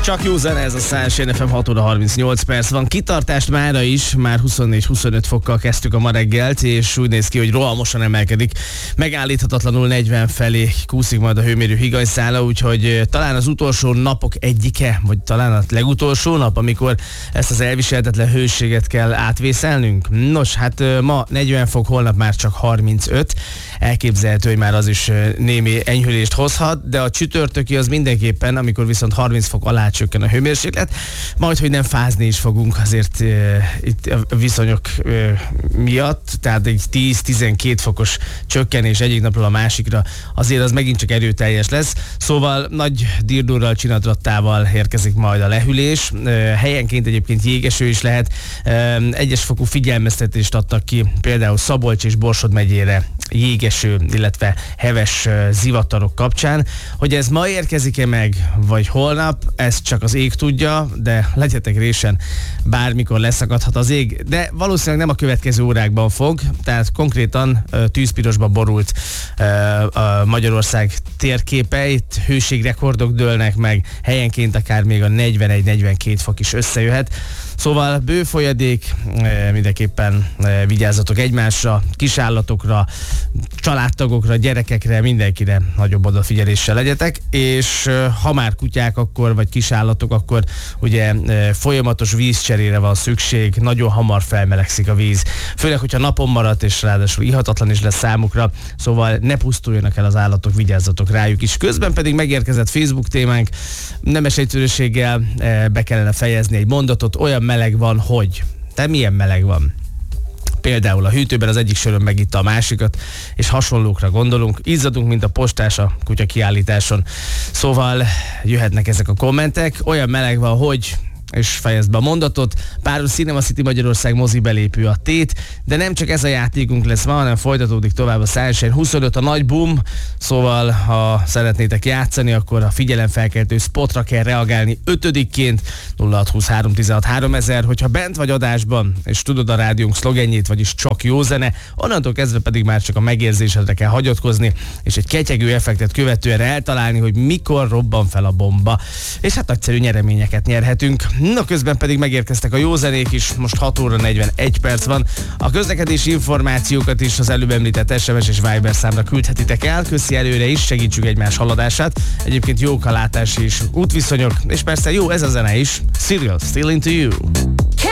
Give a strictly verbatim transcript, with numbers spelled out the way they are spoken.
Csak jó zene ez a Száz ef em, hat óra harmincnyolc perc van. Kitartást mára is, már huszonnégy huszonöt fokkal kezdtük a ma reggelt, és úgy néz ki, hogy rohamosan emelkedik. Megállíthatatlanul negyven felé kúszik majd a hőmérő higanyszála, úgyhogy talán az utolsó napok egyike, vagy talán a legutolsó nap, amikor ezt az elviselhetetlen hőséget kell átvészelnünk. Nos, hát ma negyven fok, holnap már csak harmincöt. Elképzelhető, hogy már az is némi enyhülést hozhat, de a csütörtöki az mindenképpen, amikor viszont harminc fok alá csökken a hőmérséklet, majd, hogy nem fázni is fogunk azért e, itt a viszonyok e, miatt, tehát egy tíz-tizenkét fokos csökkenés egyik napról a másikra azért az megint csak erőteljes lesz, szóval nagy dirdurral, csinatrattával érkezik majd a lehűlés, e, helyenként egyébként jégeső is lehet, e, egyes fokú figyelmeztetést adtak ki, például Szabolcs és Borsod megyére jégeső, illetve heves zivatarok kapcsán. Hogy ez ma érkezik-e meg, vagy holnap, ezt csak az ég tudja, de legyetek résen, bármikor leszakadhat az ég, de valószínűleg nem a következő órákban fog, tehát konkrétan tűzpirosba borult a Magyarország térképe, itt hőségrekordok dőlnek meg, helyenként akár még a negyvenegy-negyvenkét fok is összejöhet. Szóval bő folyadék, mindenképpen vigyázzatok egymásra, kisállatokra, családtagokra, gyerekekre, mindenkire nagyobb odafigyeléssel legyetek, és ha már kutyák akkor, vagy kisállatok, akkor ugye folyamatos vízcserére van szükség, nagyon hamar felmelegszik a víz, főleg, hogyha napon maradt, és ráadásul ihatatlan is lesz számukra, szóval ne pusztuljanak el az állatok, vigyázzatok rájuk is. Közben pedig megérkezett Facebook témánk, nemes egyszerűséggel be kellene fejezni egy mondatot, olyan meleg van, hogy. Te milyen meleg van? Például a hűtőben az egyik sörön megitta a másikat, és hasonlókra gondolunk. Izzadunk, mint a postás a kutya kiállításon. Szóval jöhetnek ezek a kommentek. Olyan meleg van, hogy... és fejezd be a mondatot. Páros Cinema City Magyarország mozi belépő a tét, de nem csak ez a játékunk lesz ma, hanem folytatódik tovább a Sunshine huszonöt, a nagy boom, szóval ha szeretnétek játszani, akkor a figyelemfelkeltő spotra kell reagálni ötödikként nulla hat huszonhárom tizenhat háromezer, hogyha bent vagy adásban, és tudod a rádiónk szlogenjét, vagyis csak jó zene, onnantól kezdve pedig már csak a megérzésedre kell hagyatkozni, és egy ketyegő effektet követően eltalálni, hogy mikor robban fel a bomba. És hát nagyszerű nyereményeket nyerhetünk. Na, közben pedig megérkeztek a jó zenék is, most hat óra negyvenegy perc van. A közlekedési információkat is az előbb említett es em es és Viber számra küldhetitek el, köszi előre is, segítsük egymás haladását. Egyébként jók a látási és útviszonyok, és persze jó ez a zene is. Serial, Still Into You.